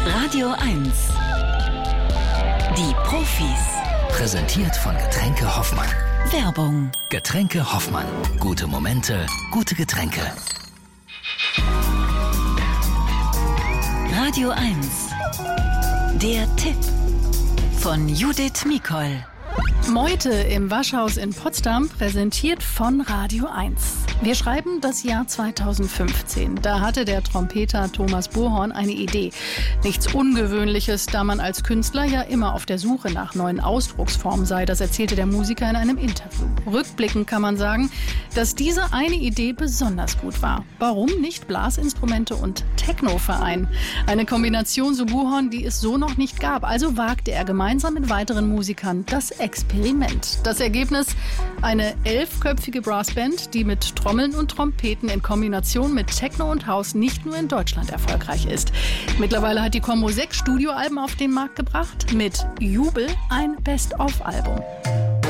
Radio 1. Die Profis. Präsentiert von Getränke Hoffmann. Werbung. Getränke Hoffmann. Gute Momente, gute Getränke. Radio 1. Der Tipp von Judith Mikol. Meute im Waschhaus in Potsdam, präsentiert von Radio 1. Wir schreiben das Jahr 2015. Da hatte der Trompeter Thomas Bohorn eine Idee. Nichts Ungewöhnliches, da man als Künstler ja immer auf der Suche nach neuen Ausdrucksformen sei. Das erzählte der Musiker in einem Interview. Rückblickend kann man sagen, dass diese eine Idee besonders gut war. Warum nicht Blasinstrumente und Techno vereinen? Eine Kombination, so Bohorn, die es so noch nicht gab. Also wagte er gemeinsam mit weiteren Musikern das Experiment. Das Ergebnis: eine 11-köpfige Brassband, die mit Trommeln und Trompeten in Kombination mit Techno und House nicht nur in Deutschland erfolgreich ist. Mittlerweile hat die Combo 6 Studioalben auf den Markt gebracht, mit Jubel ein Best-of-Album.